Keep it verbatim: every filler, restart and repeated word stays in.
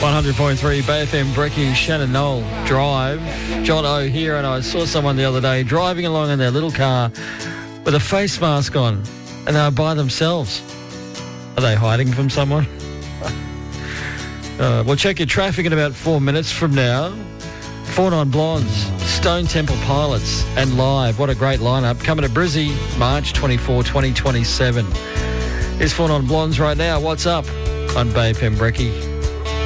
one hundred point three Bay F M, Brekkie, Shannon Knoll Drive. John O here, and I saw someone the other day driving along in their little car with a face mask on, and they were by themselves. Are they hiding from someone? uh, we'll check your traffic in about four minutes from now. Four Non Blondes, Stone Temple Pilots, and Live. What a great lineup. Coming to Brizzy, March twenty-fourth, twenty twenty-seven. Here's Four Non Blondes right now. What's up on Bay F M, Brekkie?